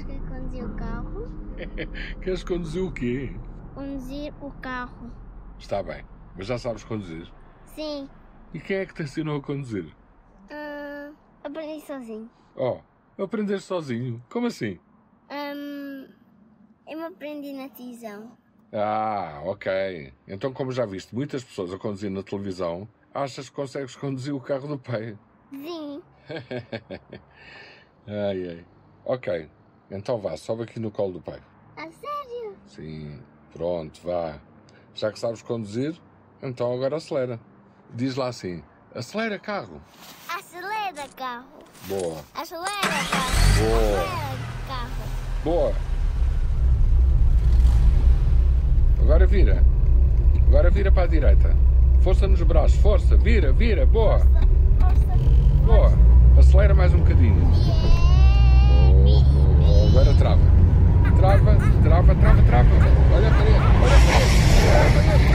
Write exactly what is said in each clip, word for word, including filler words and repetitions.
quero conduzir o carro. Queres conduzir o quê? Conduzir o carro. Está bem, mas já sabes conduzir? Sim. E quem é que te ensinou a conduzir? Uh, aprendi sozinho. Oh, aprender sozinho? Como assim? Um, eu me aprendi na televisão. Ah, ok. Então, como já viste muitas pessoas a conduzir na televisão, achas que consegues conduzir o carro do pai? Sim. Ai, ai. Ok, então vá, sobe aqui no colo do pai. A sério? Sim, pronto, vá. Já que sabes conduzir, então agora acelera. Diz lá assim, acelera carro. Acelera carro. Boa. Acelera carro. Boa. Acelera carro. Boa. Agora vira. Agora vira para a direita. Força nos braços, força, vira, vira, boa. Força. Boa. Acelera mais um bocadinho. Boa, boa. Agora trava. Trava, trava, trava, trava. Olha a parede, olha a parede.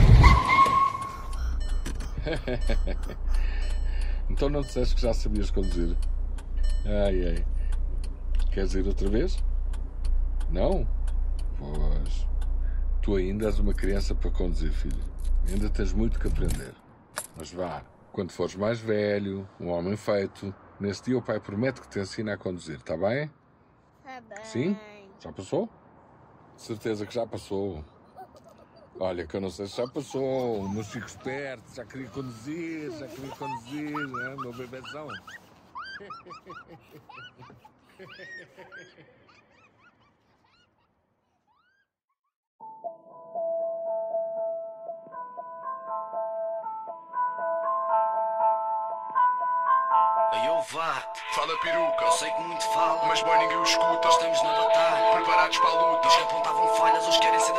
Olha a parede, trava. Então não disseste que já sabias conduzir? Ai, ai. Queres ir outra vez? Não? Pois. Tu ainda és uma criança para conduzir, filho. Ainda tens muito que aprender. Mas vá, quando fores mais velho, um homem feito, nesse dia o pai promete que te ensina a conduzir, está bem? Tá bem. Sim? Já passou? De certeza que já passou. Olha, que eu não sei se já passou. O meu Chico esperto já queria conduzir, já queria conduzir, né? Meu bebezão. Aí eu vá, Fala peruca, eu sei que muito fala, mas boy ninguém o escuta. estamos na batalha, Preparados para a luta. diz que apontavam falhas, hoje querem ser